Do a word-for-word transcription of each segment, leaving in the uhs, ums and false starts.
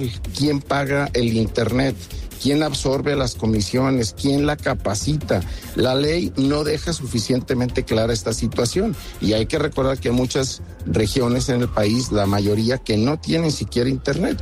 ¿Quién paga el internet? ¿Quién absorbe las comisiones? ¿Quién la capacita? La ley no deja suficientemente clara esta situación y hay que recordar que hay muchas regiones en el país, la mayoría, que no tienen siquiera internet.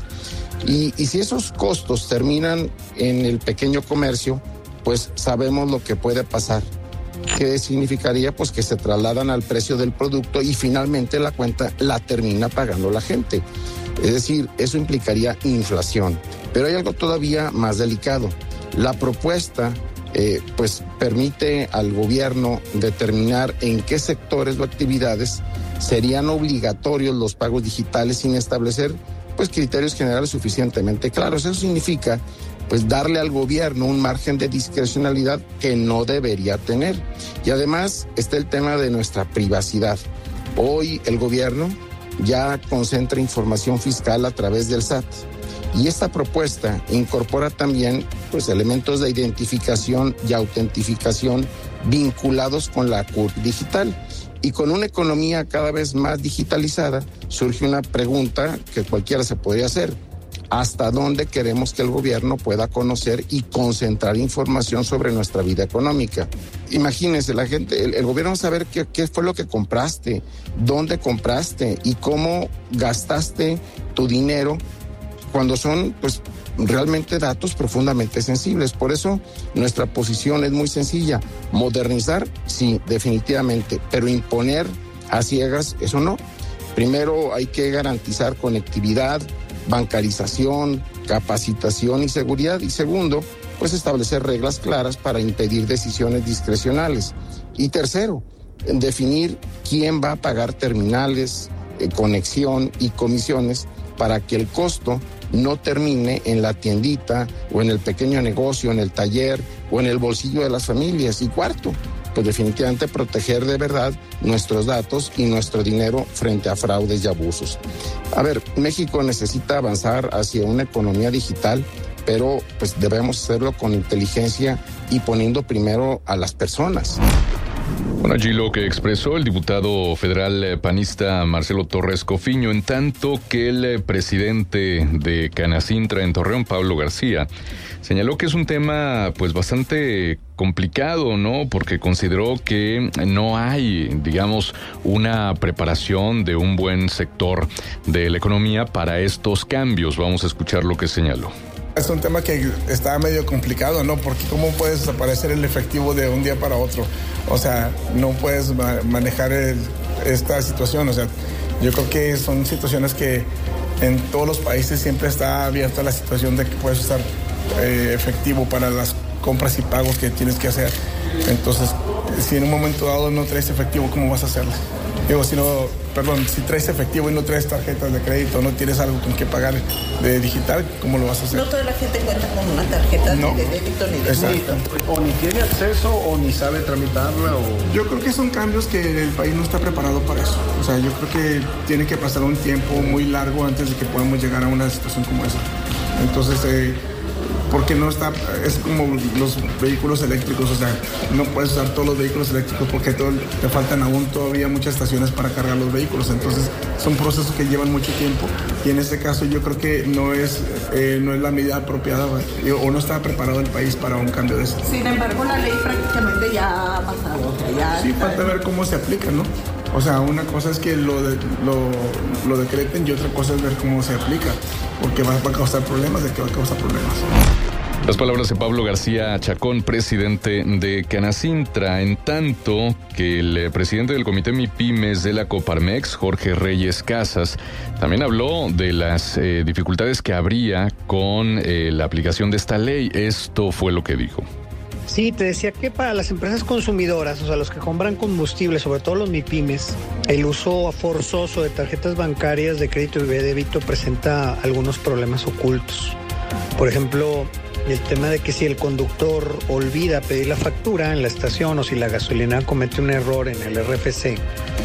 Y, y si esos costos terminan en el pequeño comercio, pues sabemos lo que puede pasar. ¿Qué significaría? Pues que se trasladan al precio del producto y finalmente la cuenta la termina pagando la gente. Es decir, eso implicaría inflación. Pero hay algo todavía más delicado. La propuesta eh, pues permite al gobierno determinar en qué sectores o actividades serían obligatorios los pagos digitales sin establecer pues criterios generales suficientemente claros. Eso significa pues darle al gobierno un margen de discrecionalidad que no debería tener. Y además está el tema de nuestra privacidad. Hoy el gobierno ya concentra información fiscal a través del S A T. Y esta propuesta incorpora también pues, elementos de identificación y autentificación vinculados con la C U R P digital. Y con una economía cada vez más digitalizada, surge una pregunta que cualquiera se podría hacer. ¿Hasta dónde queremos que el gobierno pueda conocer y concentrar información sobre nuestra vida económica? Imagínense, la gente, el, el gobierno va a saber qué, qué fue lo que compraste, dónde compraste y cómo gastaste tu dinero cuando son, pues, realmente datos profundamente sensibles. Por eso nuestra posición es muy sencilla. Modernizar, sí, definitivamente, pero imponer a ciegas, eso no. Primero hay que garantizar conectividad, bancarización, capacitación y seguridad. Y segundo, pues establecer reglas claras para impedir decisiones discrecionales. Y tercero, definir quién va a pagar terminales, eh, conexión y comisiones para que el costo no termine en la tiendita o en el pequeño negocio, en el taller o en el bolsillo de las familias. Y cuarto, pues definitivamente proteger de verdad nuestros datos y nuestro dinero frente a fraudes y abusos. A ver, México necesita avanzar hacia una economía digital, pero pues debemos hacerlo con inteligencia y poniendo primero a las personas. Bueno, allí lo que expresó el diputado federal panista Marcelo Torres Cofiño, en tanto que el presidente de Canacintra en Torreón, Pablo García, señaló que es un tema pues bastante complicado, ¿no? Porque consideró que no hay, digamos, una preparación de un buen sector de la economía para estos cambios. Vamos a escuchar lo que señaló. Es un tema que está medio complicado, ¿no? Porque ¿cómo puedes desaparecer el efectivo de un día para otro? O sea, no puedes ma- manejar el, esta situación. O sea, yo creo que son situaciones que en todos los países siempre está abierta la situación de que puedes usar eh, efectivo para las compras y pagos que tienes que hacer. Entonces, si en un momento dado no traes efectivo, ¿cómo vas a hacerlo? Digo, si no, perdón, si traes efectivo y no traes tarjetas de crédito, no tienes algo con que pagar de digital, ¿cómo lo vas a hacer? No toda la gente cuenta con una tarjeta no. de débito ni de Exacto. crédito. O ni tiene acceso o ni sabe tramitarla. O... Yo creo que son cambios que el país no está preparado para eso. O sea, yo creo que tiene que pasar un tiempo muy largo antes de que podamos llegar a una situación como esa. Entonces, eh, porque no está, es como los vehículos eléctricos, o sea, no puedes usar todos los vehículos eléctricos porque todo, te faltan aún todavía muchas estaciones para cargar los vehículos, entonces son procesos que llevan mucho tiempo y en este caso yo creo que no es, eh, no es la medida apropiada o no está preparado el país para un cambio de eso. Sin embargo, la ley prácticamente ya ha pasado. Ya sí, falta ver cómo se aplica, ¿no? O sea, una cosa es que lo, de, lo, lo decreten y otra cosa es ver cómo se aplica, porque va, va a causar problemas, de que va a causar problemas. Las palabras de Pablo García Chacón, presidente de Canacintra, en tanto que el presidente del Comité MIPYMES de la Coparmex, Jorge Reyes Casas, también habló de las eh, dificultades que habría con eh, la aplicación de esta ley. Esto fue lo que dijo. Sí, te decía que para las empresas consumidoras, o sea, los que compran combustible, sobre todo los MIPYMES, el uso forzoso de tarjetas bancarias de crédito y de débito presenta algunos problemas ocultos. Por ejemplo, el tema de que si el conductor olvida pedir la factura en la estación o si la gasolina comete un error en el R F C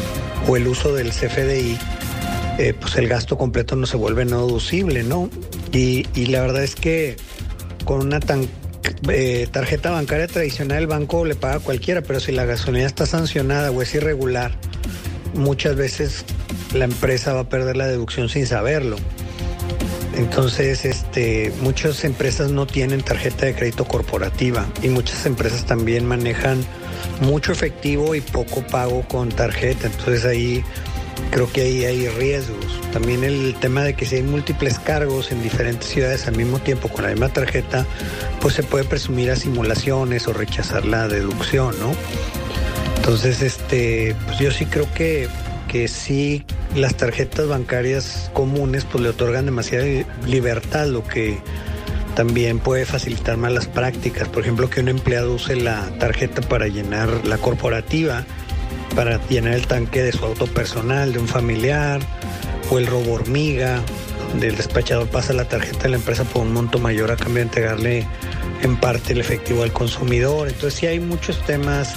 o el uso del C F D I, eh, pues el gasto completo no se vuelve no deducible, ¿no? Y, y la verdad es que con una tan Eh, tarjeta bancaria tradicional el banco le paga a cualquiera, pero si la gasolina está sancionada o es irregular, muchas veces la empresa va a perder la deducción sin saberlo. Entonces, este, muchas empresas no tienen tarjeta de crédito corporativa y muchas empresas también manejan mucho efectivo y poco pago con tarjeta. Entonces ahí creo que ahí hay riesgos. También el tema de que si hay múltiples cargos en diferentes ciudades al mismo tiempo con la misma tarjeta, pues se puede presumir a simulaciones o rechazar la deducción, ¿no? Entonces, este, pues yo sí creo que, que sí las tarjetas bancarias comunes pues le otorgan demasiada libertad, lo que también puede facilitar malas prácticas. Por ejemplo, que un empleado use la tarjeta para llenar la corporativa, para llenar el tanque de su auto personal, de un familiar, o el robo hormiga, donde el despachador pasa la tarjeta de la empresa por un monto mayor a cambio de entregarle en parte el efectivo al consumidor. Entonces sí hay muchos temas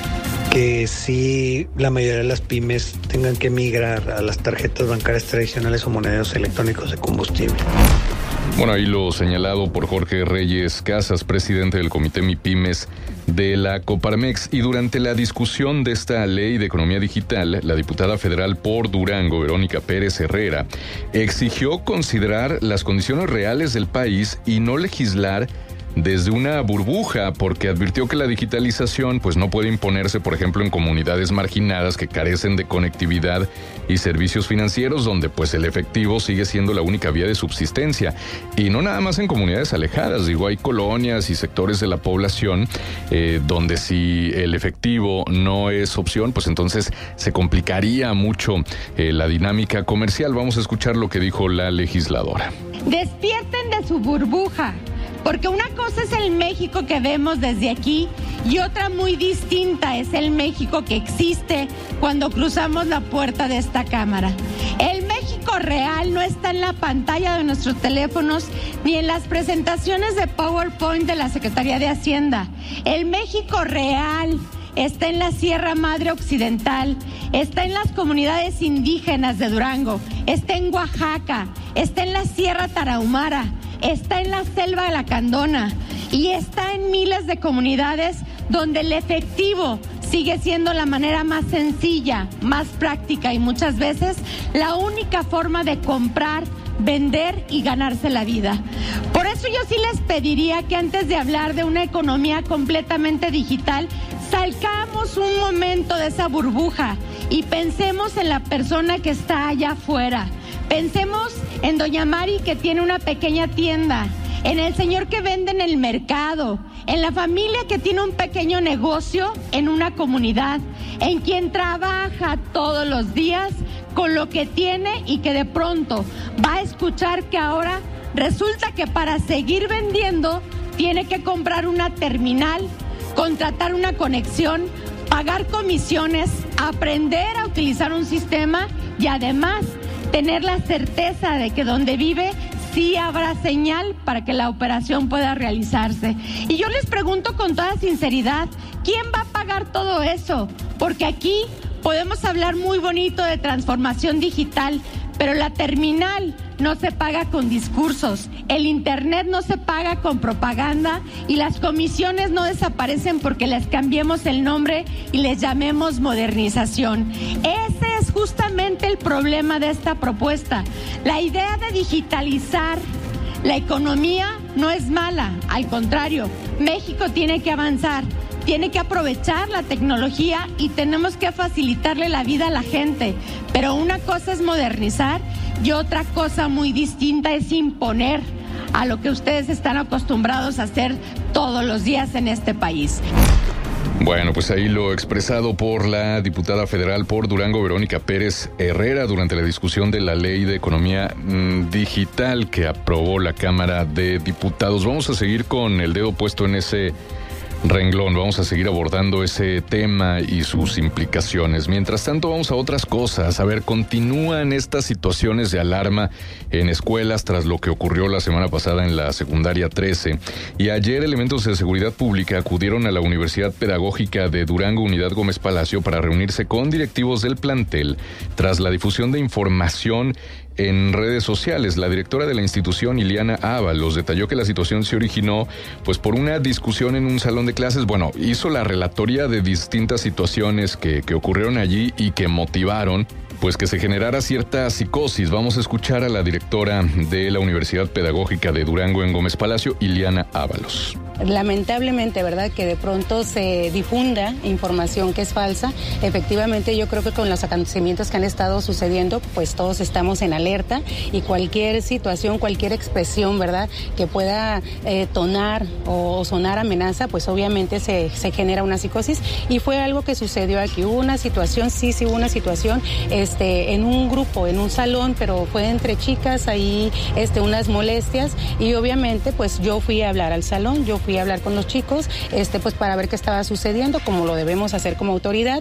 que sí la mayoría de las pymes tengan que migrar a las tarjetas bancarias tradicionales o monederos electrónicos de combustible. Bueno, ahí lo señalado por Jorge Reyes Casas, presidente del Comité MIPYMES de la Coparmex. Y durante la discusión de esta ley de economía digital, la diputada federal por Durango, Verónica Pérez Herrera, exigió considerar las condiciones reales del país y no legislar desde una burbuja, porque advirtió que la digitalización pues no puede imponerse, por ejemplo, en comunidades marginadas que carecen de conectividad y servicios financieros, donde pues el efectivo sigue siendo la única vía de subsistencia. Y no nada más en comunidades alejadas, digo, hay colonias y sectores de la población eh, donde si el efectivo no es opción, pues entonces se complicaría mucho eh, la dinámica comercial. Vamos a escuchar lo que dijo la legisladora. Despierten de su burbuja, porque una cosa es el México que vemos desde aquí y otra muy distinta es el México que existe cuando cruzamos la puerta de esta cámara. El México real no está en la pantalla de nuestros teléfonos ni en las presentaciones de PowerPoint de la Secretaría de Hacienda. El México real está en la Sierra Madre Occidental, está en las comunidades indígenas de Durango, está en Oaxaca, está en la Sierra Tarahumara, está en la selva de la Candona y está en miles de comunidades donde el efectivo sigue siendo la manera más sencilla, más práctica y muchas veces la única forma de comprar, vender y ganarse la vida. Por eso yo sí les pediría que antes de hablar de una economía completamente digital, salgamos un momento de esa burbuja y pensemos en la persona que está allá afuera. Pensemos en doña Mari, que tiene una pequeña tienda, en el señor que vende en el mercado, en la familia que tiene un pequeño negocio en una comunidad, en quien trabaja todos los días con lo que tiene y que de pronto va a escuchar que ahora resulta que para seguir vendiendo tiene que comprar una terminal, contratar una conexión, pagar comisiones, aprender a utilizar un sistema y además tener la certeza de que donde vive sí habrá señal para que la operación pueda realizarse. Y yo les pregunto con toda sinceridad, ¿quién va a pagar todo eso? Porque aquí podemos hablar muy bonito de transformación digital, pero la terminal no se paga con discursos, el internet no se paga con propaganda y las comisiones no desaparecen porque les cambiemos el nombre y les llamemos modernización. Ese es justamente el problema de esta propuesta. La idea de digitalizar la economía no es mala, al contrario, México tiene que avanzar. Tiene que aprovechar la tecnología y tenemos que facilitarle la vida a la gente. Pero una cosa es modernizar y otra cosa muy distinta es imponer a lo que ustedes están acostumbrados a hacer todos los días en este país. Bueno, pues ahí lo expresado por la diputada federal por Durango, Verónica Pérez Herrera, durante la discusión de la ley de economía mmm, digital que aprobó la Cámara de Diputados. Vamos a seguir con el dedo puesto en ese renglón, vamos a seguir abordando ese tema y sus implicaciones. Mientras tanto, vamos a otras cosas. A ver, continúan estas situaciones de alarma en escuelas tras lo que ocurrió la semana pasada en la secundaria trece. Y ayer elementos de seguridad pública acudieron a la Universidad Pedagógica de Durango, Unidad Gómez Palacio, para reunirse con directivos del plantel tras la difusión de información en redes sociales. La directora de la institución, Iliana Ábalos, detalló que la situación se originó pues por una discusión en un salón de clases. Bueno, hizo la relatoría de distintas situaciones que, que ocurrieron allí y que motivaron pues que se generara cierta psicosis. Vamos a escuchar a la directora de la Universidad Pedagógica de Durango en Gómez Palacio, Iliana Ábalos. Lamentablemente, ¿verdad?, que de pronto se difunda información que es falsa. Efectivamente, yo creo que con los acontecimientos que han estado sucediendo, pues todos estamos en alerta y cualquier situación, cualquier expresión, ¿verdad?, que pueda eh, tonar o sonar amenaza, pues obviamente se, se genera una psicosis, y fue algo que sucedió aquí. Hubo una situación, sí, sí hubo una situación este, en un grupo, en un salón, pero fue entre chicas, ahí este, unas molestias, y obviamente pues yo fui a hablar al salón, yo fui a hablar con los chicos, este, pues para ver qué estaba sucediendo, como lo debemos hacer como autoridad.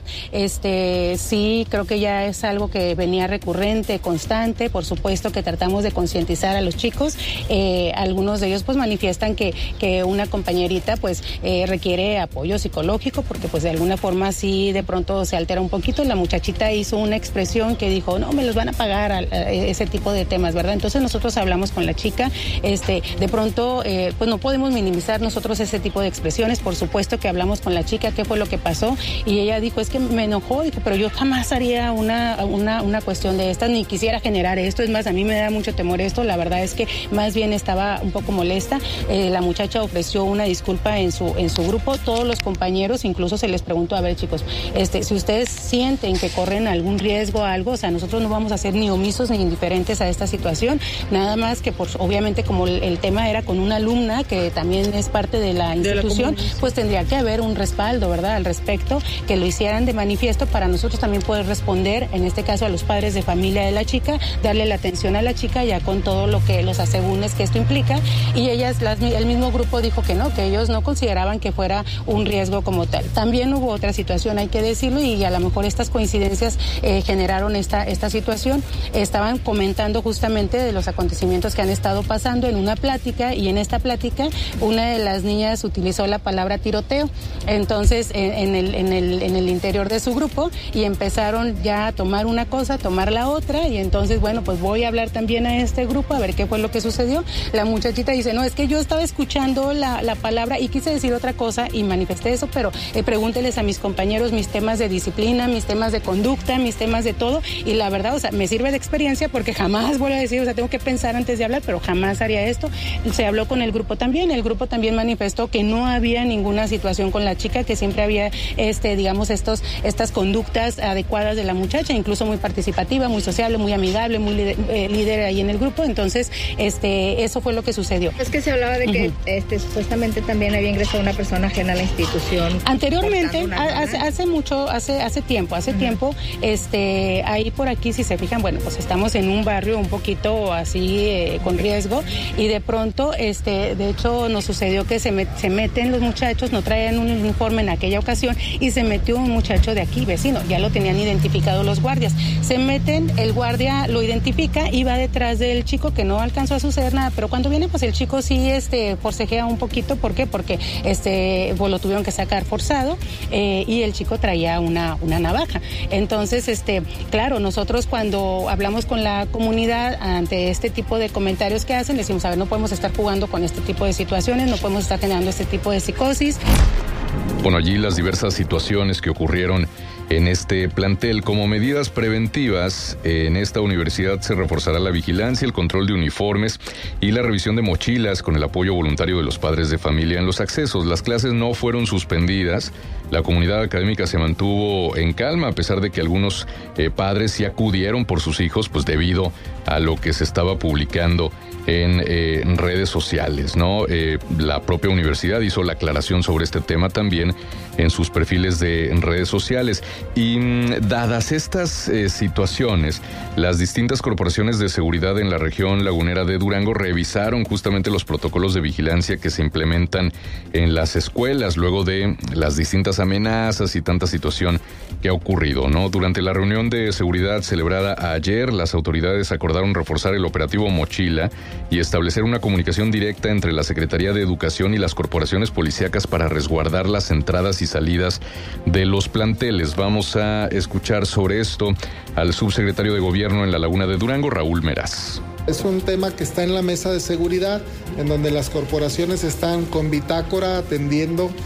Este, sí, creo que ya es algo que venía recurrente, constante. Por supuesto que tratamos de concientizar a los chicos. Eh, algunos de ellos pues manifiestan que, que una compañerita pues eh, requiere apoyo psicológico, porque pues de alguna forma sí de pronto se altera un poquito. La muchachita hizo una expresión que dijo, no, me los van a pagar, a, a ese tipo de temas, ¿verdad? Entonces nosotros hablamos con la chica, este, de pronto eh, pues no podemos minimizar nosotros ese tipo de expresiones. Por supuesto que hablamos con la chica, qué fue lo que pasó, y ella dijo, es que me enojó, dijo, pero yo jamás haría una, una, una cuestión de estas, ni quisiera generar esto. Es más, a mí me da mucho temor esto. La verdad es que más bien estaba un poco molesta. Eh, la muchacha ofreció una disculpa en su, en su grupo. Todos los compañeros, incluso se les preguntó, a ver chicos, este, si ustedes sienten que corren algún riesgo o algo, o sea, nosotros no vamos a ser ni omisos ni indiferentes a esta situación, nada más que por, obviamente como el, el tema era con una alumna que también es parte de la institución, de la pues tendría que haber un respaldo, ¿verdad?, al respecto, que lo hicieran de manifiesto para nosotros también poder responder, en este caso a los padres de familia de la chica, darle la atención a la chica ya con todo lo que los asegúnes que esto implica, y ellas, las, el mismo grupo dijo que no, que ellos no consideraban que fuera un riesgo como tal. También hubo otra situación, hay que decirlo, y a lo mejor estas coincidencias eh, generaron esta, esta situación. Estaban comentando justamente de los acontecimientos que han estado pasando en una plática, y en esta plática una de las niñas utilizó la palabra tiroteo, entonces en, en, el, en, el, en el interior de su grupo, y empezaron ya a tomar una cosa, a tomar la otra, y entonces bueno, pues voy a hablar también a este grupo a ver qué fue lo que sucedió. La muchachita dice, no, es que yo estaba escuchando la, la palabra y quise decir otra cosa y manifesté eso, pero eh, pregúnteles a mis compañeros mis temas de disciplina, mis temas de conducta, mis temas de todo, y la verdad, o sea, me sirve de experiencia porque jamás vuelvo a decir, o sea, tengo que pensar antes de hablar, pero jamás haría esto. Se habló con el grupo también, el grupo también manifestó que no había ninguna situación con la chica, que siempre había, este, digamos, estos, estas conductas adecuadas de la muchacha, incluso muy participativa, muy sociable, muy amigable, muy líder, eh, líder ahí en el grupo. Entonces, este, eso fue lo que sucedió. Es que se hablaba de que uh-huh. este, supuestamente también había ingresado una persona ajena a la institución. Anteriormente, hace, hace mucho, hace, hace tiempo, hace uh-huh. tiempo, este, ahí por aquí, si se fijan, bueno, pues estamos en un barrio un poquito así eh, con riesgo, y de pronto, este, de hecho, nos sucedió que se, met, se meten los muchachos, no traían un uniforme en aquella ocasión, y se metió un muchacho de aquí, vecino, ya lo tenían identificado los guardias. Se meten, el guardia lo identifica y va detrás del chico, que no alcanzó a suceder nada, pero cuando viene, pues el chico sí, este, forcejea un poquito. ¿Por qué? Porque, este, pues lo tuvieron que sacar forzado, eh, y el chico traía una, una navaja. Entonces, este, claro, nosotros cuando hablamos con la comunidad ante este tipo de comentarios que hacen, decimos, a ver, no podemos estar jugando con este tipo de situaciones, no podemos estar generando este tipo de psicosis. Bueno, allí las diversas situaciones que ocurrieron en este plantel. Como medidas preventivas, en esta universidad se reforzará la vigilancia, el control de uniformes y la revisión de mochilas con el apoyo voluntario de los padres de familia en los accesos. Las clases no fueron suspendidas. La comunidad académica se mantuvo en calma, a pesar de que algunos eh, padres sí acudieron por sus hijos, pues debido a lo que se estaba publicando en, eh, en redes sociales, ¿no? Eh, la propia universidad hizo la aclaración sobre este tema también en sus perfiles de en redes sociales. Y mmm, dadas estas eh, situaciones, las distintas corporaciones de seguridad en la región lagunera de Durango revisaron justamente los protocolos de vigilancia que se implementan en las escuelas luego de las distintas amenazas y tanta situación que ha ocurrido, ¿no? Durante la reunión de seguridad celebrada ayer, las autoridades acordaron reforzar el operativo Mochila y establecer una comunicación directa entre la Secretaría de Educación y las corporaciones policíacas para resguardar las entradas y salidas de los planteles. Vamos a escuchar sobre esto al subsecretario de Gobierno en la Laguna de Durango, Raúl Meraz. Es un tema que está en la mesa de seguridad, en donde las corporaciones están con bitácora atendiendo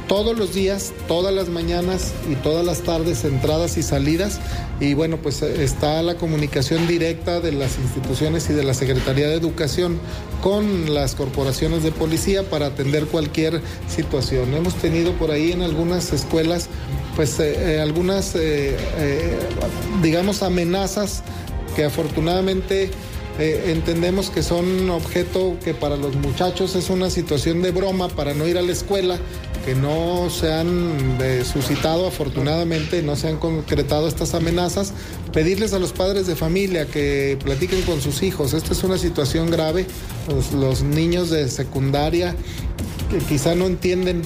todos los días, todas las mañanas y todas las tardes, entradas y salidas. Y bueno, pues está la comunicación directa de las instituciones y de la Secretaría de Educación con las corporaciones de policía para atender cualquier situación. Hemos tenido por ahí en algunas escuelas pues eh, algunas eh, eh, digamos amenazas que afortunadamente Eh, entendemos que son objeto que para los muchachos es una situación de broma para no ir a la escuela, que no se han eh, suscitado afortunadamente, no se han concretado estas amenazas. Pedirles a los padres de familia que platiquen con sus hijos. Esta es una situación grave. Los, los niños de secundaria que quizá no entienden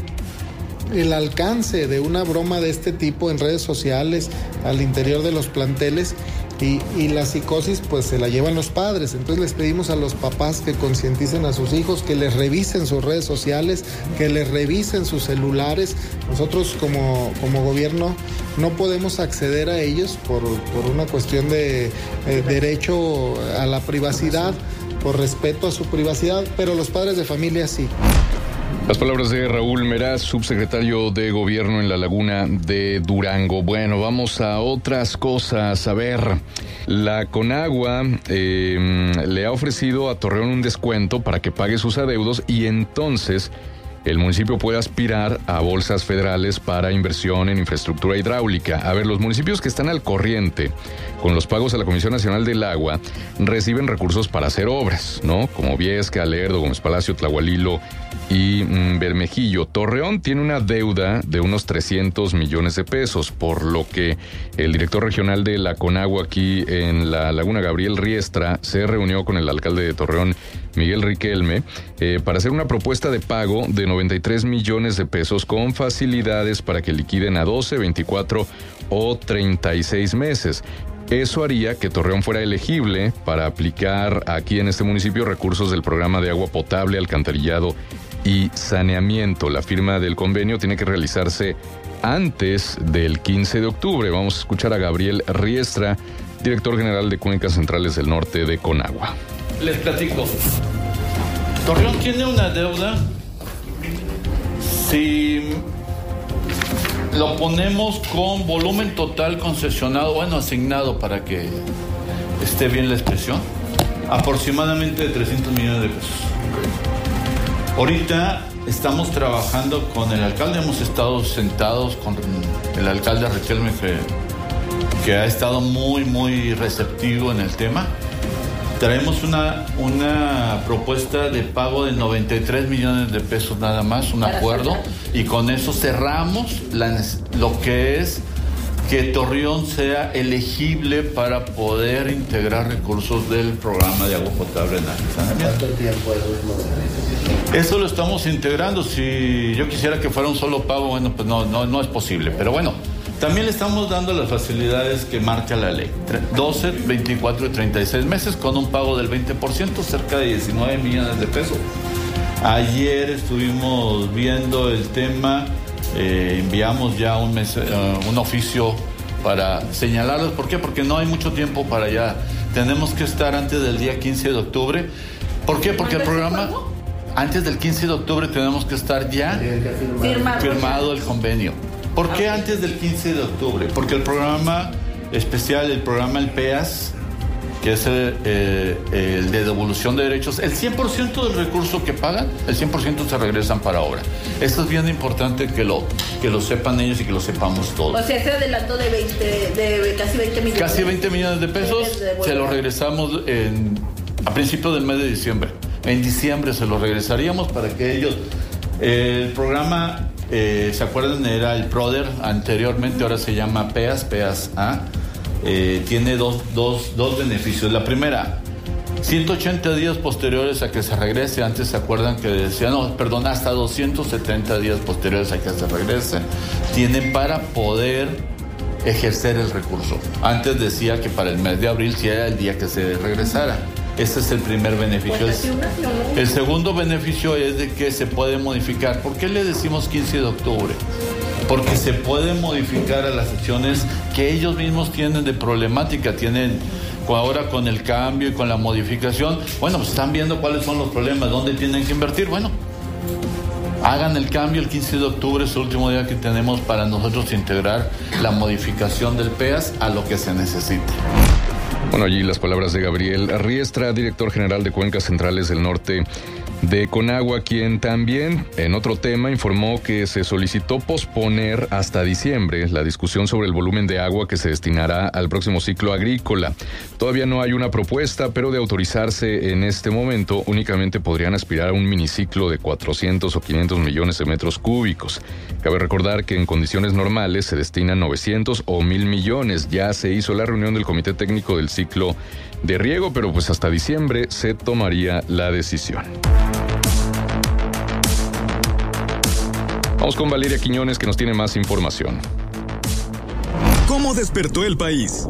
el alcance de una broma de este tipo en redes sociales al interior de los planteles. Y, y la psicosis pues se la llevan los padres. Entonces les pedimos a los papás que concienticen a sus hijos, que les revisen sus redes sociales, que les revisen sus celulares. Nosotros como, como gobierno no podemos acceder a ellos por, por una cuestión de eh, derecho a la privacidad, por respeto a su privacidad, pero los padres de familia sí. Las palabras de Raúl Meraz, subsecretario de Gobierno en la Laguna de Durango. Bueno, vamos a otras cosas. A ver, la Conagua eh, le ha ofrecido a Torreón un descuento para que pague sus adeudos y entonces el municipio puede aspirar a bolsas federales para inversión en infraestructura hidráulica. A ver, los municipios que están al corriente con los pagos a la Comisión Nacional del Agua reciben recursos para hacer obras, ¿no? Como Viesca, Lerdo, Gómez Palacio, Tlahualilo y mm, Bermejillo. Torreón tiene una deuda de unos trescientos millones de pesos, por lo que el director regional de la Conagua aquí en la Laguna, Gabriel Riestra, se reunió con el alcalde de Torreón, Miguel Riquelme, eh, para hacer una propuesta de pago de noventa y tres millones de pesos con facilidades para que liquiden a doce, veinticuatro o treinta y seis meses. Eso haría que Torreón fuera elegible para aplicar aquí en este municipio recursos del programa de agua potable, alcantarillado y saneamiento. La firma del convenio tiene que realizarse antes del quince de octubre. Vamos a escuchar a Gabriel Riestra, director general de Cuencas Centrales del Norte de Conagua. Les platico. Torreón tiene una deuda. Si lo ponemos con volumen total concesionado, bueno, asignado para que esté bien la expresión, aproximadamente de trescientos millones de pesos. Ahorita estamos trabajando con el alcalde, hemos estado sentados con el alcalde Riquelme, que, que ha estado muy, muy receptivo en el tema. Traemos una, una propuesta de pago de noventa y tres millones de pesos nada más, un acuerdo, y con eso cerramos la, lo que es que Torreón sea elegible para poder integrar recursos del programa de agua potable en saneamiento. ¿Cuánto tiempo es? Eso lo estamos integrando. Si yo quisiera que fuera un solo pago, bueno, pues no, no, no es posible, pero bueno. También le estamos dando las facilidades que marca la ley, doce, veinticuatro y treinta y seis meses con un pago del veinte por ciento, cerca de diecinueve millones de pesos. Ayer estuvimos viendo el tema, eh, enviamos ya un, mes, uh, un oficio para señalarlos. ¿Por qué? Porque no hay mucho tiempo para allá. Tenemos que estar antes del día quince de octubre. ¿Por qué? Porque el programa, antes del quince de octubre tenemos que estar ya firmado, firmado el convenio. ¿Por qué antes del quince de octubre? Porque el programa especial, el programa El P E A S, que es el, eh, el de devolución de derechos, el cien por ciento del recurso que pagan, el cien por ciento se regresan para obra. Esto es bien importante que lo, que lo sepan ellos y que lo sepamos todos. O sea, se adelantó de, veinte, de casi veinte millones. Casi veinte millones de pesos, se lo regresamos en, a principios del mes de diciembre. En diciembre se lo regresaríamos para que ellos... Eh, el programa... Eh, ¿se acuerdan? Era el PRODER anteriormente, ahora se llama P E A S, P E A S A. Eh, tiene dos, dos, dos beneficios. La primera, ciento ochenta días posteriores a que se regrese. Antes se acuerdan que decía, no, perdón, hasta doscientos setenta días posteriores a que se regrese. Tienen para poder ejercer el recurso. Antes decía que para el mes de abril sí era el día que se regresara. Ese es el primer beneficio. El, el segundo beneficio es de que se puede modificar. ¿Por qué le decimos quince de octubre? Porque se puede modificar a las secciones que ellos mismos tienen de problemática. Tienen ahora con el cambio y con la modificación. Bueno, pues están viendo cuáles son los problemas, dónde tienen que invertir. Bueno, hagan el cambio. El quince de octubre es el último día que tenemos para nosotros integrar la modificación del P E A S a lo que se necesite. Bueno, allí las palabras de Gabriel Riestra, director general de Cuencas Centrales del Norte de Conagua, quien también, en otro tema, informó que se solicitó posponer hasta diciembre la discusión sobre el volumen de agua que se destinará al próximo ciclo agrícola. Todavía no hay una propuesta, pero de autorizarse en este momento, únicamente podrían aspirar a un miniciclo de cuatrocientos o quinientos millones de metros cúbicos. Cabe recordar que en condiciones normales se destinan novecientos o mil millones. Ya se hizo la reunión del Comité Técnico del ciclo de riego, pero pues hasta diciembre se tomaría la decisión. Vamos con Valeria Quiñones, que nos tiene más información. ¿Cómo despertó el país?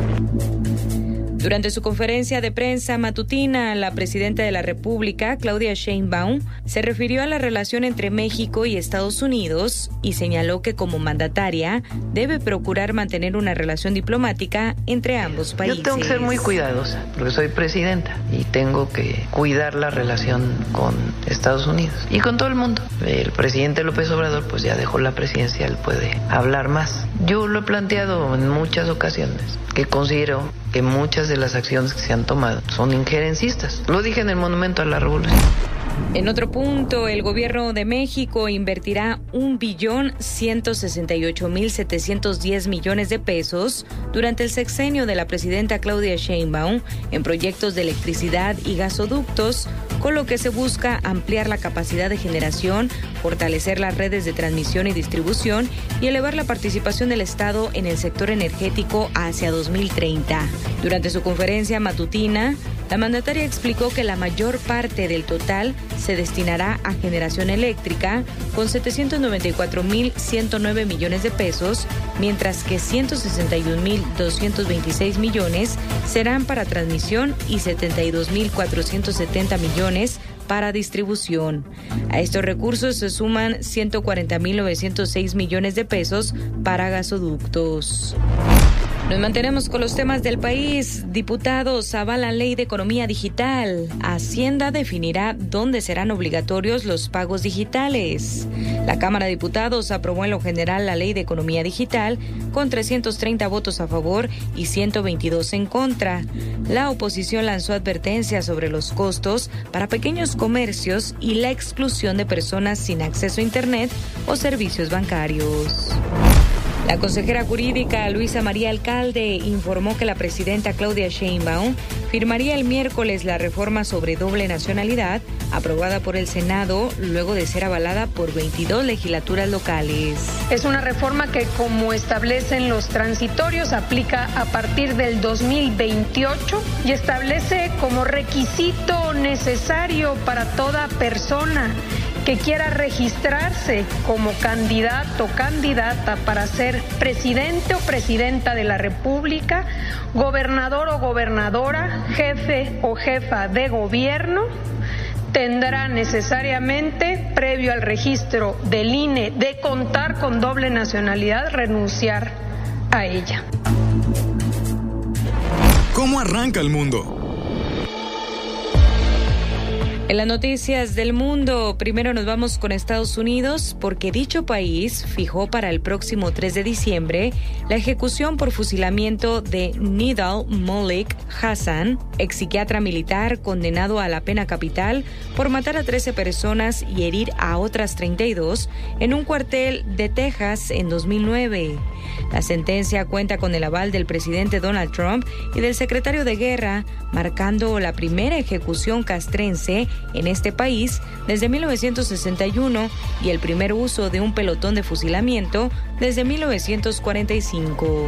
Durante su conferencia de prensa matutina, la presidenta de la República, Claudia Sheinbaum, se refirió a la relación entre México y Estados Unidos y señaló que como mandataria debe procurar mantener una relación diplomática entre ambos países. Yo tengo que ser muy cuidadosa porque soy presidenta y tengo que cuidar la relación con Estados Unidos y con todo el mundo. El presidente López Obrador pues ya dejó la presidencia, él puede hablar más. Yo lo he planteado en muchas ocasiones, que considero que muchas de las acciones que se han tomado son injerencistas. Lo dije en el Monumento a la Revolución. En otro punto, el gobierno de México invertirá un billón ciento sesenta y ocho mil setecientos diez millones de pesos durante el sexenio de la presidenta Claudia Sheinbaum en proyectos de electricidad y gasoductos, con lo que se busca ampliar la capacidad de generación, fortalecer las redes de transmisión y distribución y elevar la participación del Estado en el sector energético hacia dos mil treinta. Durante su conferencia matutina, la mandataria explicó que la mayor parte del total se destinará a generación eléctrica, con setecientos noventa y cuatro mil ciento nueve millones de pesos, mientras que ciento sesenta y un mil doscientos veintiséis millones serán para transmisión y setenta y dos mil cuatrocientos setenta millones para distribución. A estos recursos se suman ciento cuarenta mil novecientos seis millones de pesos para gasoductos. Nos mantenemos con los temas del país. Diputados avalan ley de economía digital. Hacienda definirá dónde serán obligatorios los pagos digitales. La Cámara de Diputados aprobó en lo general la ley de economía digital con trescientos treinta votos a favor y ciento veintidós en contra. La oposición lanzó advertencias sobre los costos para pequeños comercios y la exclusión de personas sin acceso a Internet o servicios bancarios. La consejera jurídica Luisa María Alcalde informó que la presidenta Claudia Sheinbaum firmaría el miércoles la reforma sobre doble nacionalidad aprobada por el Senado luego de ser avalada por veintidós legislaturas locales. Es una reforma que, como establecen los transitorios, aplica a partir del dos mil veintiocho y establece como requisito necesario para toda persona que quiera registrarse como candidato o candidata para ser presidente o presidenta de la República, gobernador o gobernadora, jefe o jefa de gobierno, tendrá necesariamente, previo al registro del I N E de contar con doble nacionalidad, renunciar a ella. ¿Cómo arranca el mundo? En las noticias del mundo, primero nos vamos con Estados Unidos porque dicho país fijó para el próximo tres de diciembre la ejecución por fusilamiento de Nidal Malik Hassan, ex psiquiatra militar condenado a la pena capital por matar a trece personas y herir a otras treinta y dos en un cuartel de Texas en dos mil nueve. La sentencia cuenta con el aval del presidente Donald Trump y del secretario de Guerra, marcando la primera ejecución castrense en este país desde mil novecientos sesenta y uno y el primer uso de un pelotón de fusilamiento desde mil novecientos cuarenta y cinco.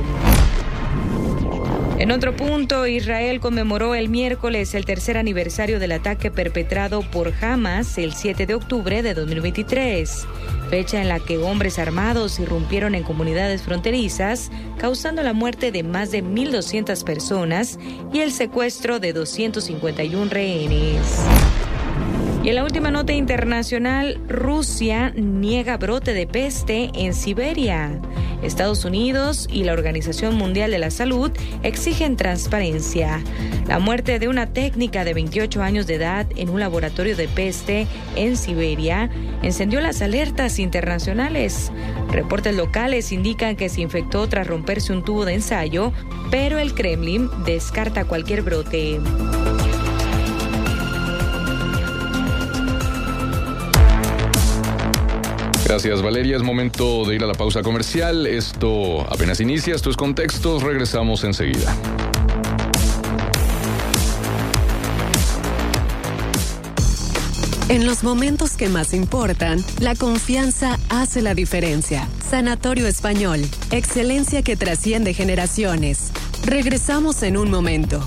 En otro punto, Israel conmemoró el miércoles el tercer aniversario del ataque perpetrado por Hamas el siete de octubre de dos mil veintitrés, fecha en la que hombres armados irrumpieron en comunidades fronterizas, causando la muerte de más de mil doscientas personas y el secuestro de doscientos cincuenta y uno rehenes. Y en la última nota internacional, Rusia niega brote de peste en Siberia. Estados Unidos y la Organización Mundial de la Salud exigen transparencia. La muerte de una técnica de veintiocho años de edad en un laboratorio de peste en Siberia encendió las alertas internacionales. Reportes locales indican que se infectó tras romperse un tubo de ensayo, pero el Kremlin descarta cualquier brote. Gracias, Valeria. Es momento de ir a la pausa comercial. Esto apenas inicia, esto es Contextos. Regresamos enseguida. En los momentos que más importan, la confianza hace la diferencia. Sanatorio Español, excelencia que trasciende generaciones. Regresamos en un momento.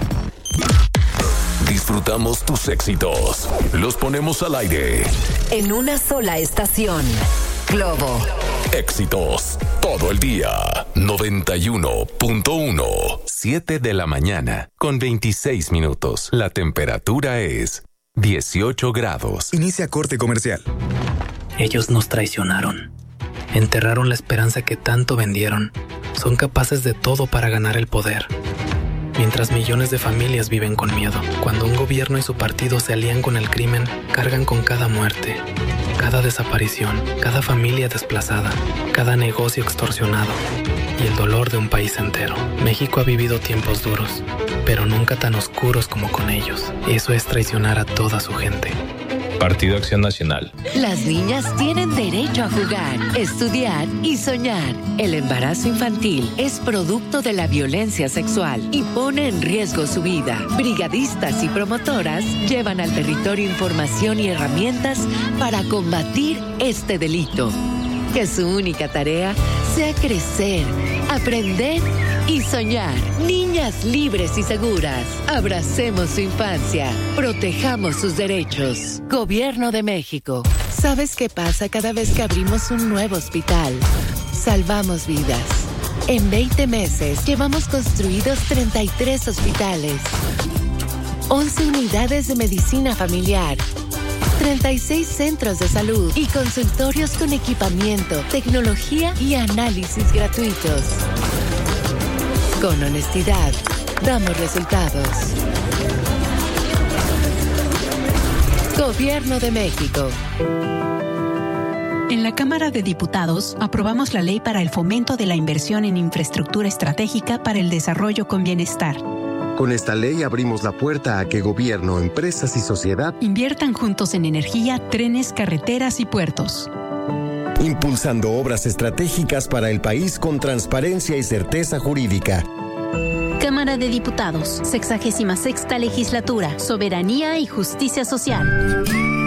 Disfrutamos tus éxitos. Los ponemos al aire. En una sola estación. Globo. Éxitos. Todo el día. noventa y uno punto uno. siete de la mañana, con veintiséis minutos. La temperatura es dieciocho grados. Inicia corte comercial. Ellos nos traicionaron. Enterraron la esperanza que tanto vendieron. Son capaces de todo para ganar el poder. Mientras millones de familias viven con miedo. Cuando un gobierno y su partido se alían con el crimen, cargan con cada muerte, cada desaparición, cada familia desplazada, cada negocio extorsionado y el dolor de un país entero. México ha vivido tiempos duros, pero nunca tan oscuros como con ellos. Eso es traicionar a toda su gente. Partido Acción Nacional. Las niñas tienen derecho a jugar, estudiar y soñar. El embarazo infantil es producto de la violencia sexual y pone en riesgo su vida. Brigadistas y promotoras llevan al territorio información y herramientas para combatir este delito. Que su única tarea sea crecer, aprender y soñar. Niñas libres y seguras. Abracemos su infancia. Protejamos sus derechos. Gobierno de México. ¿Sabes qué pasa cada vez que abrimos un nuevo hospital? Salvamos vidas. En veinte meses llevamos construidos treinta y tres hospitales, once unidades de medicina familiar, treinta y seis centros de salud y consultorios con equipamiento, tecnología y análisis gratuitos. Con honestidad, damos resultados. Gobierno de México. En la Cámara de Diputados aprobamos la ley para el fomento de la inversión en infraestructura estratégica para el desarrollo con bienestar. Con esta ley abrimos la puerta a que gobierno, empresas y sociedad inviertan juntos en energía, trenes, carreteras y puertos. Impulsando obras estratégicas para el país con transparencia y certeza jurídica. Cámara de Diputados, sexagésima sexta legislatura, soberanía y justicia social.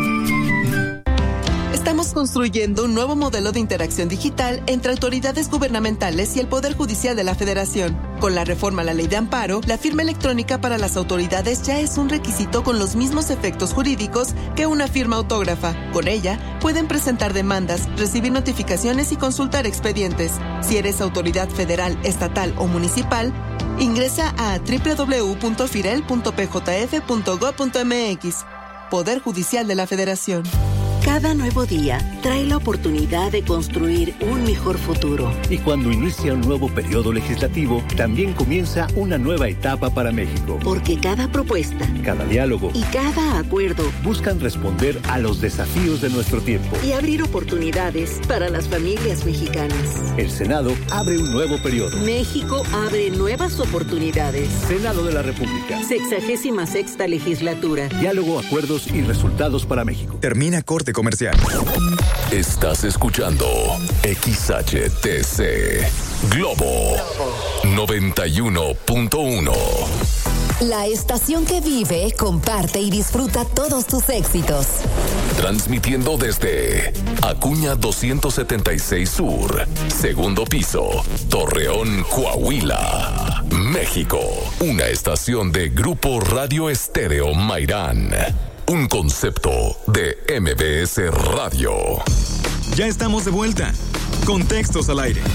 Estamos construyendo un nuevo modelo de interacción digital entre autoridades gubernamentales y el Poder Judicial de la Federación. Con la reforma a la Ley de Amparo, la firma electrónica para las autoridades ya es un requisito con los mismos efectos jurídicos que una firma autógrafa. Con ella, pueden presentar demandas, recibir notificaciones y consultar expedientes. Si eres autoridad federal, estatal o municipal, ingresa a doble u doble u doble u punto firel punto p j f punto gob punto m x. Poder Judicial de la Federación. Cada nuevo día trae la oportunidad de construir un mejor futuro. Y cuando inicia un nuevo periodo legislativo, también comienza una nueva etapa para México. Porque cada propuesta, cada diálogo y cada acuerdo buscan responder a los desafíos de nuestro tiempo y abrir oportunidades para las familias mexicanas. El Senado abre un nuevo periodo. México abre nuevas oportunidades. Senado de la República. Sexagésima sexta legislatura. Diálogo, acuerdos y resultados para México. Termina corte comercial. Estás escuchando X H T C Globo noventa y uno punto uno. La estación que vive, comparte y disfruta todos tus éxitos. Transmitiendo desde Acuña doscientos setenta y seis Sur, segundo piso, Torreón, Coahuila, México. Una estación de Grupo Radio Estéreo Mairán. Un concepto de M B S Radio. Ya estamos de vuelta. Contextos al aire.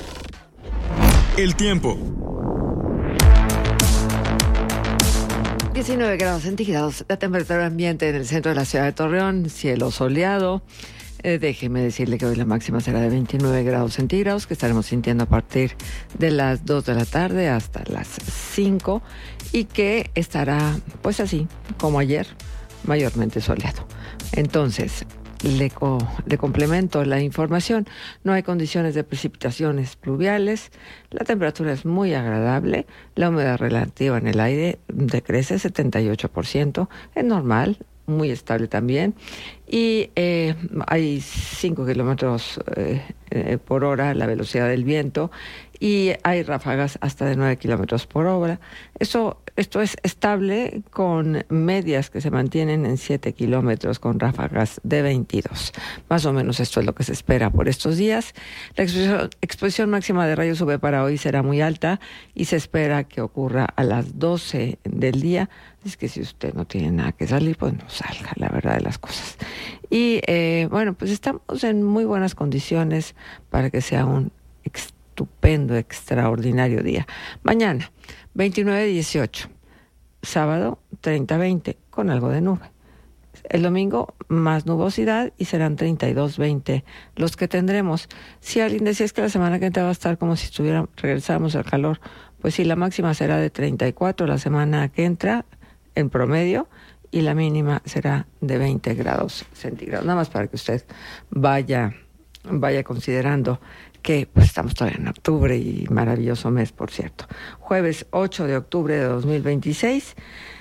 El tiempo. diecinueve grados centígrados, la temperatura ambiente en el centro de la ciudad de Torreón, cielo soleado. Eh, déjeme decirle que hoy la máxima será de veintinueve grados centígrados, que estaremos sintiendo a partir de las dos de la tarde hasta las cinco, y que estará, pues así, como ayer, mayormente soleado. Entonces, le, co- le complemento la información. No hay condiciones de precipitaciones pluviales, la temperatura es muy agradable, la humedad relativa en el aire decrece setenta y ocho por ciento, es normal, muy estable también, y eh, hay cinco kilómetros eh, eh, por hora la velocidad del viento, y hay ráfagas hasta de nueve kilómetros por hora. Esto, esto es estable, con medias que se mantienen en siete kilómetros, con ráfagas de veintidós. Más o menos esto es lo que se espera por estos días. La exposición, exposición máxima de rayos U V para hoy será muy alta y se espera que ocurra a las doce del día. Es que si usted no tiene nada que salir, pues no salga, la verdad de las cosas. Y eh, bueno, pues estamos en muy buenas condiciones para que sea un estupendo, extraordinario día. Mañana, veintinueve dieciocho. Sábado, treinta veinte, con algo de nube. El domingo, más nubosidad y serán treinta y dos veinte los que tendremos. Si alguien decía es que la semana que entra va a estar como si estuviera, regresamos al calor, pues sí, la máxima será de treinta y cuatro la semana que entra, en promedio, y la mínima será de veinte grados centígrados. Nada más para que usted vaya, vaya considerando que pues estamos todavía en octubre, y maravilloso mes, por cierto. Jueves ocho de octubre de dos mil veintiséis.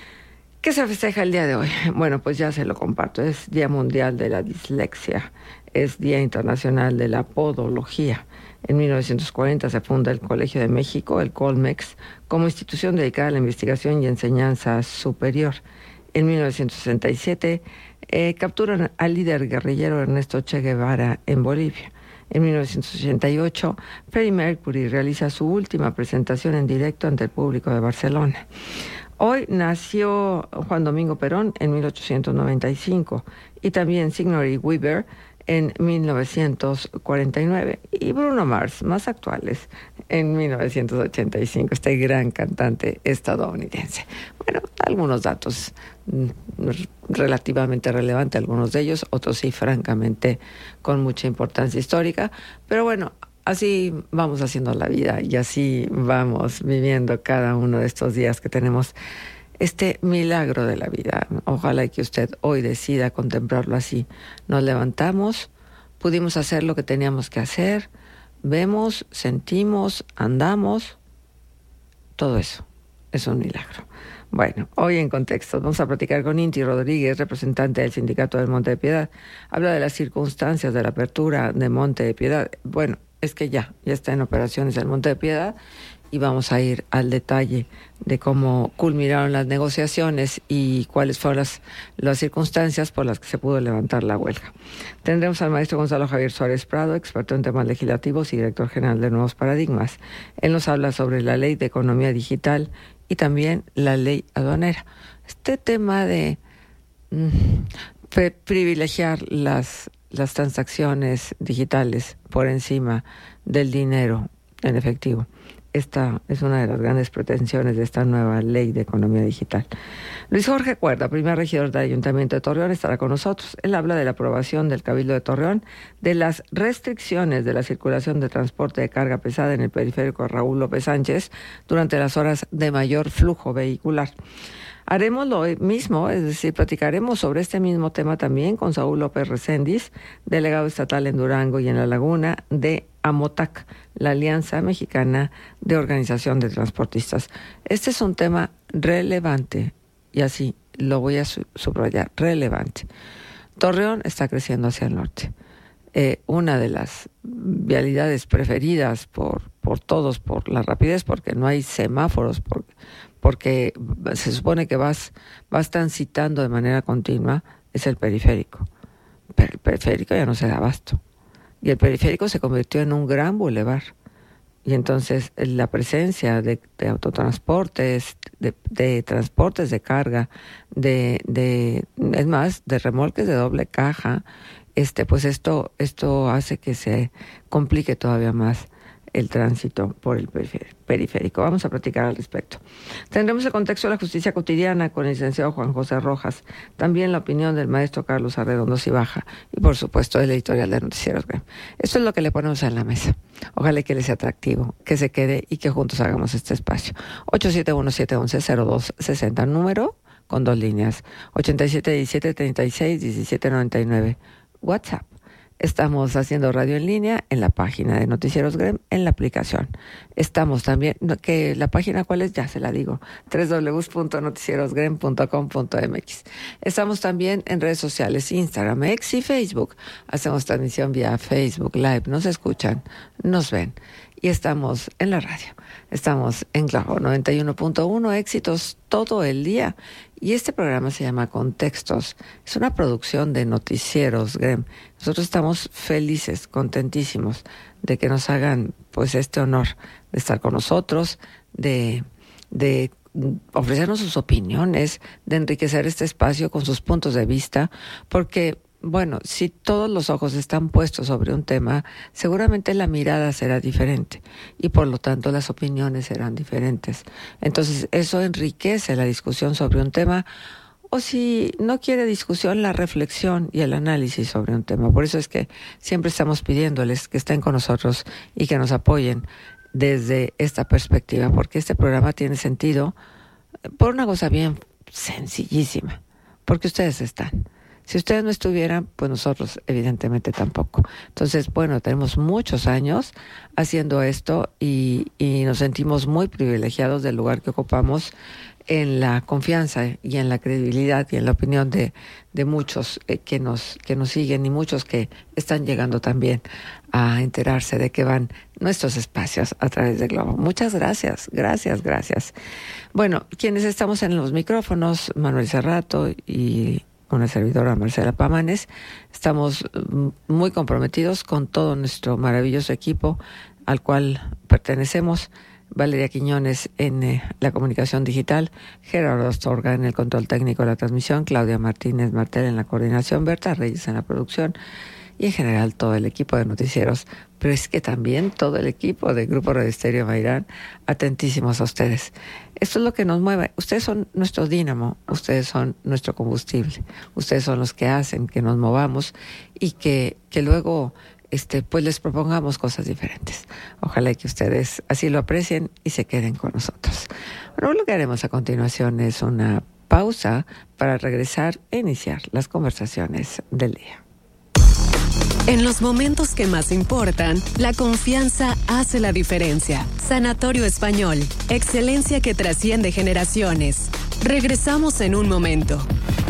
¿Qué se festeja el día de hoy? Bueno, pues ya se lo comparto. Es Día Mundial de la Dislexia. Es Día Internacional de la Podología. En mil novecientos cuarenta se funda el Colegio de México, el Colmex, como institución dedicada a la investigación y enseñanza superior. En mil novecientos sesenta y siete eh, capturan al líder guerrillero Ernesto Che Guevara en Bolivia. En mil novecientos ochenta y ocho, Freddie Mercury realiza su última presentación en directo ante el público de Barcelona. Hoy nació Juan Domingo Perón en mil ochocientos noventa y cinco, y también Sigourney Weaver en mil novecientos cuarenta y nueve, y Bruno Mars, más actuales, en mil novecientos ochenta y cinco, este gran cantante estadounidense. Bueno, algunos datos relativamente relevantes, algunos de ellos, otros sí, francamente, con mucha importancia histórica, pero bueno, así vamos haciendo la vida y así vamos viviendo cada uno de estos días que tenemos este milagro de la vida. Ojalá que usted hoy decida contemplarlo así. Nos levantamos, pudimos hacer lo que teníamos que hacer, vemos, sentimos, andamos, todo eso es un milagro. Bueno, hoy en Contexto vamos a platicar con Inti Rodríguez, representante del Sindicato del Monte de Piedad. Habla de las circunstancias de la apertura de Monte de Piedad. Bueno, es que ya, ya está en operaciones el Monte de Piedad, y vamos a ir al detalle de cómo culminaron las negociaciones y cuáles fueron las, las circunstancias por las que se pudo levantar la huelga. Tendremos al maestro Gonzalo Javier Suárez Prado, experto en temas legislativos y director general de Nuevos Paradigmas. Él nos habla sobre la ley de economía digital y también la ley aduanera. Este tema de mm, pre- privilegiar las, las transacciones digitales por encima del dinero en efectivo. Esta es una de las grandes pretensiones de esta nueva ley de economía digital. Luis Jorge Cuerda, primer regidor del Ayuntamiento de Torreón, estará con nosotros. Él habla de la aprobación del Cabildo de Torreón de las restricciones de la circulación de transporte de carga pesada en el periférico de Raúl López Sánchez durante las horas de mayor flujo vehicular. Haremos lo mismo, es decir, platicaremos sobre este mismo tema también con Saúl López Recendis, delegado estatal en Durango y en La Laguna de AMOTAC, la Alianza Mexicana de Organización de Transportistas. Este es un tema relevante, y así lo voy a subrayar, relevante. Torreón está creciendo hacia el norte. Eh, una de las vialidades preferidas por, por todos, por la rapidez, porque no hay semáforos, por, porque se supone que vas, vas transitando de manera continua, es el periférico. Pero el periférico ya no se da abasto. Y el periférico se convirtió en un gran bulevar. Y entonces la presencia de, de autotransportes, de, de transportes de carga, de, de, es más, de remolques de doble caja, este, pues esto, esto hace que se complique todavía más el tránsito por el periférico. Vamos a platicar al respecto. Tendremos el contexto de la justicia cotidiana con el licenciado Juan José Rojas, también la opinión del maestro Carlos Arredondo Cibaja y, por supuesto, el editorial de Noticieros Grem. Esto es lo que le ponemos en la mesa. Ojalá que le sea atractivo, que se quede y que juntos hagamos este espacio. ocho siete uno, siete uno uno, cero dos seis cero, número con dos líneas, ochenta y siete diecisiete treinta y seis diecisiete noventa y nueve, WhatsApp. Estamos haciendo radio en línea en la página de Noticieros Grem, en la aplicación. Estamos también, que la página cuál es, ya se la digo, doble u doble u doble u punto noticieros grem punto com punto m x. Estamos también en redes sociales, Instagram, X y Facebook. Hacemos transmisión vía Facebook Live, nos escuchan, nos ven. Y estamos en la radio. Estamos en Globo noventa y uno punto uno, éxitos todo el día. Y este programa se llama Contextos. Es una producción de Noticieros Grem. Nosotros estamos felices, contentísimos de que nos hagan pues este honor de estar con nosotros, de, de ofrecernos sus opiniones, de enriquecer este espacio con sus puntos de vista, porque bueno, si todos los ojos están puestos sobre un tema, seguramente la mirada será diferente y por lo tanto las opiniones serán diferentes. Entonces eso enriquece la discusión sobre un tema, o si no quiere discusión, la reflexión y el análisis sobre un tema. Por eso es que siempre estamos pidiéndoles que estén con nosotros y que nos apoyen desde esta perspectiva, porque este programa tiene sentido por una cosa bien sencillísima, porque ustedes están. Si ustedes no estuvieran, pues nosotros evidentemente tampoco. Entonces, bueno, tenemos muchos años haciendo esto y, y nos sentimos muy privilegiados del lugar que ocupamos en la confianza y en la credibilidad y en la opinión de, de muchos eh, que nos, que nos siguen y muchos que están llegando también a enterarse de que van nuestros espacios a través de Globo. Muchas gracias, gracias, gracias. Bueno, quienes estamos en los micrófonos, Manuel Cerrato y una servidora, Marcela Pámanes, estamos muy comprometidos con todo nuestro maravilloso equipo al cual pertenecemos. Valeria Quiñones en eh, la comunicación digital, Gerardo Astorga en el control técnico de la transmisión, Claudia Martínez Martel en la coordinación, Berta Reyes en la producción y en general todo el equipo de noticieros, pero es que también todo el equipo de Grupo Radio Estéreo Mairán, atentísimos a ustedes. Esto es lo que nos mueve. Ustedes son nuestro dínamo, ustedes son nuestro combustible, ustedes son los que hacen que nos movamos y que, que luego este, pues les propongamos cosas diferentes. Ojalá que ustedes así lo aprecien y se queden con nosotros. Bueno, lo que haremos a continuación es una pausa para regresar e iniciar las conversaciones del día. En los momentos que más importan, la confianza hace la diferencia. Sanatorio Español, excelencia que trasciende generaciones. Regresamos en un momento.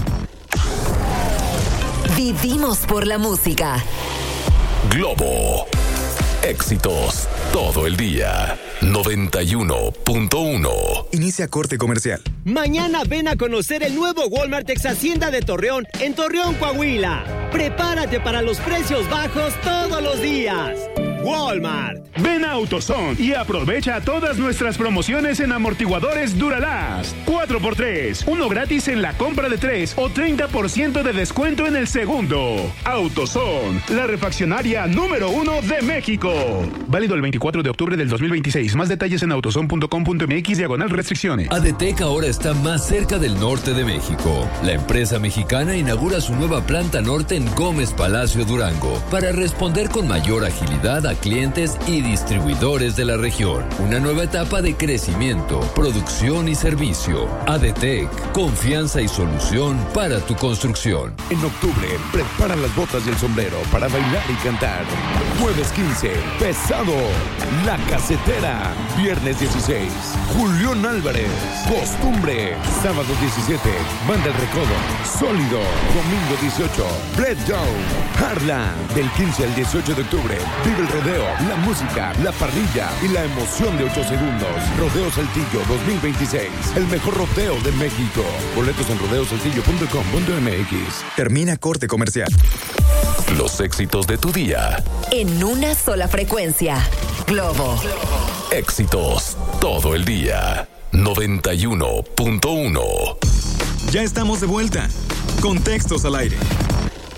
Vivimos por la música. Globo. Éxitos todo el día. noventa y uno punto uno. Inicia corte comercial. Mañana ven a conocer el nuevo Walmart Ex Hacienda de Torreón en Torreón, Coahuila. Prepárate para los precios bajos todos los días. Walmart. Ven a AutoZone y aprovecha todas nuestras promociones en amortiguadores Duralast. cuatro por tres, uno gratis en la compra de tres o treinta por ciento de descuento en el segundo. AutoZone, la refaccionaria número uno de México. Válido el veinticuatro de octubre del dos mil veintiséis. Más detalles en autozone punto com punto m x diagonal restricciones. ADTEC ahora está más cerca del norte de México. La empresa mexicana inaugura su nueva planta norte en Gómez Palacio, Durango, para responder con mayor agilidad a clientes y distribuidores de la región. Una nueva etapa de crecimiento, producción y servicio. ADTEC, confianza y solución para tu construcción. En octubre, prepara las botas y el sombrero para bailar y cantar. Jueves quince, Pesado, La Casetera. Viernes dieciséis, Julián Álvarez, Costumbre. Sábado diecisiete, Banda El Recodo, Sólido. Domingo dieciocho, Breakdown, Harlan. Del quince al dieciocho de octubre, vive el rodeo, la música, la parrilla y la emoción de ocho segundos. Rodeo Saltillo dos mil veintiséis, el mejor rodeo de México. Boletos en rodeo saltillo punto com punto m x. Termina corte comercial. Los éxitos de tu día. En una sola frecuencia. Globo. Éxitos todo el día. noventa y uno punto uno. Ya estamos de vuelta. Contextos al aire.